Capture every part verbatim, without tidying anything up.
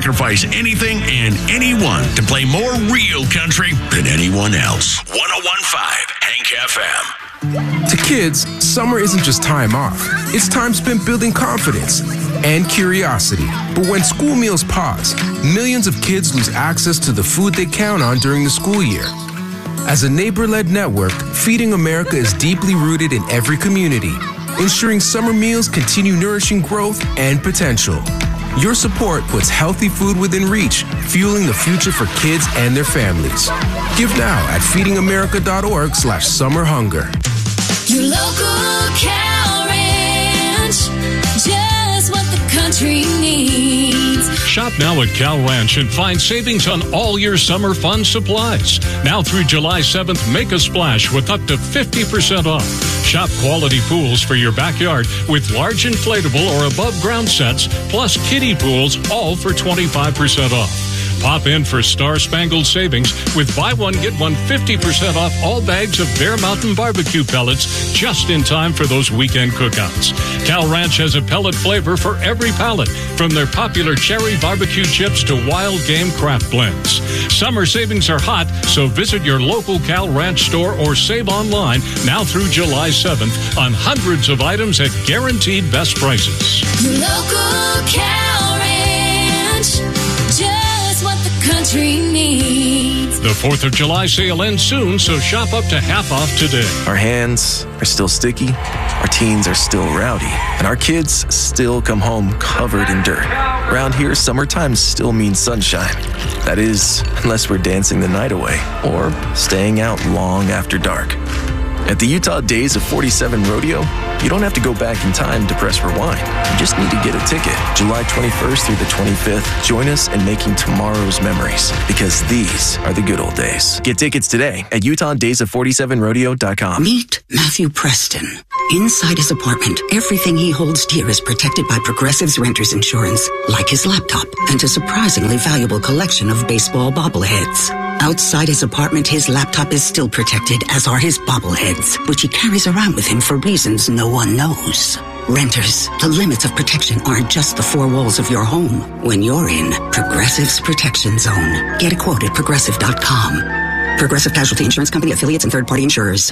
sacrifice anything and anyone to play more real country than anyone else. one oh one point five Hank F M. To kids, summer isn't just time off. It's time spent building confidence and curiosity. But when school meals pause, millions of kids lose access to the food they count on during the school year. As a neighbor-led network, Feeding America is deeply rooted in every community, ensuring summer meals continue nourishing growth and potential. Your support puts healthy food within reach, fueling the future for kids and their families. Give now at feedingamerica.org slash summer hunger. Your local Cal Ranch, just what the country needs. Shop now at Cal Ranch and find savings on all your summer fun supplies. Now through July seventh, make a splash with up to fifty percent off. Shop quality pools for your backyard with large inflatable or above ground sets, plus kiddie pools, all for twenty-five percent off. Pop in for star-spangled savings with buy one, get one fifty percent off all bags of Bear Mountain barbecue pellets just in time for those weekend cookouts. Cal Ranch has a pellet flavor for every palate, from their popular cherry barbecue chips to wild game craft blends. Summer savings are hot, so visit your local Cal Ranch store or save online now through July seventh on hundreds of items at guaranteed best prices. Your local Cal Ranch, just what the country needs. The fourth of July sale ends soon, so shop up to half off today. Our hands are still sticky, our teens are still rowdy, and our kids still come home covered in dirt. Around here, summertime still means sunshine. That is, unless we're dancing the night away or staying out long after dark. At the Utah Days of forty-seven Rodeo, you don't have to go back in time to press rewind. You just need to get a ticket. July twenty-first through the twenty-fifth, join us in making tomorrow's memories, because these are the good old days. Get tickets today at utah days of forty-seven rodeo dot com. Meet Matthew Preston. Inside his apartment, everything he holds dear is protected by Progressive's Renter's Insurance, like his laptop and a surprisingly valuable collection of baseball bobbleheads. Outside his apartment, his laptop is still protected, as are his bobbleheads, which he carries around with him for reasons no one knows. Renters, the limits of protection aren't just the four walls of your home. When you're in Progressive's Protection Zone, get a quote at progressive dot com. Progressive Casualty Insurance Company, affiliates, and third-party insurers.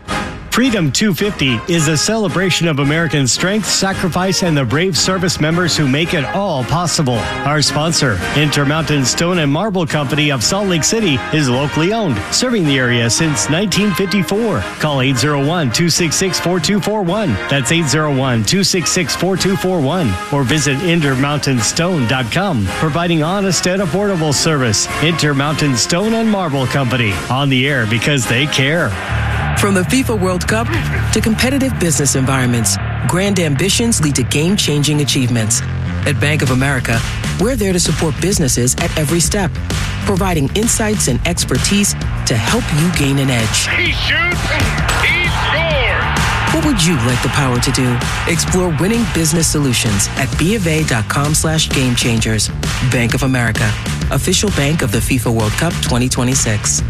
Freedom two fifty is a celebration of American strength, sacrifice, and the brave service members who make it all possible. Our sponsor, Intermountain Stone and Marble Company of Salt Lake City, is locally owned, serving the area since nineteen fifty-four. Call eight zero one, two six six, four two four one. That's eight zero one, two six six, four two four one. Or visit intermountain stone dot com, providing honest and affordable service. Intermountain Stone and Marble Company, on the air because they care. From the FIFA World Cup to competitive business environments, grand ambitions lead to game-changing achievements. At Bank of America, we're there to support businesses at every step, providing insights and expertise to help you gain an edge. He shoots, he scores! What would you like the power to do? Explore winning business solutions at BofA.com slash game changers. Bank of America, official bank of the FIFA World Cup twenty twenty-six.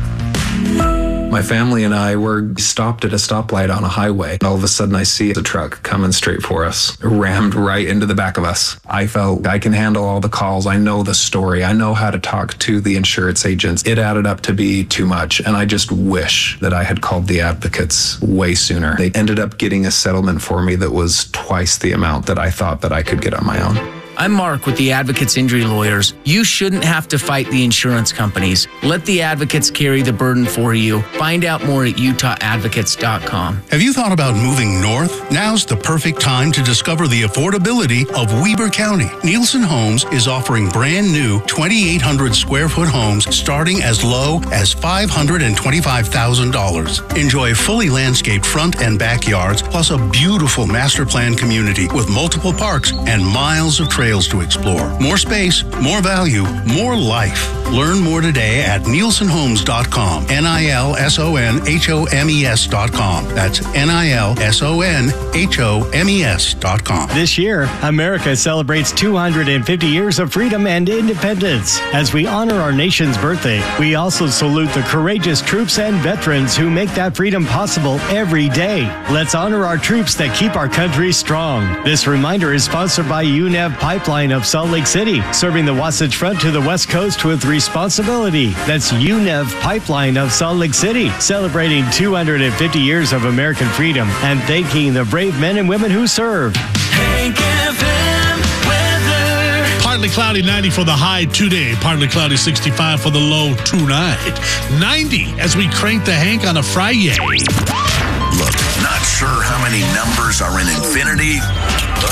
My family and I were stopped at a stoplight on a highway. All of a sudden, I see a truck coming straight for us, rammed right into the back of us. I felt I can handle all the calls. I know the story. I know how to talk to the insurance agents. It added up to be too much, and I just wish that I had called the advocates way sooner. They ended up getting a settlement for me that was twice the amount that I thought that I could get on my own. I'm Mark with the Advocates Injury Lawyers. You shouldn't have to fight the insurance companies. Let the advocates carry the burden for you. Find out more at utah advocates dot com. Have you thought about moving north? Now's the perfect time to discover the affordability of Weber County. Nielsen Homes is offering brand new twenty-eight hundred square foot homes starting as low as five hundred twenty-five thousand dollars. Enjoy fully landscaped front and backyards, plus a beautiful master plan community with multiple parks and miles of trails to explore. More space, more value, more life. Learn more today at nielsen homes dot com. N I L S O N H O M E S dot com. That's N I L S O N H O M E S dot com. This year, America celebrates two hundred fifty years of freedom and independence. As we honor our nation's birthday, we also salute the courageous troops and veterans who make that freedom possible every day. Let's honor our troops that keep our country strong. This reminder is sponsored by U N E V Pipeline Pipeline of Salt Lake City, serving the Wasatch Front to the West Coast with responsibility. That's U N E V Pipeline of Salt Lake City, celebrating two hundred fifty years of American freedom and thanking the brave men and women who serve. Hank F M weather. Partly cloudy, ninety for the high today. Partly cloudy, sixty-five for the low tonight. ninety as we crank the Hank on a Friday. Look, not sure how many numbers are in infinity,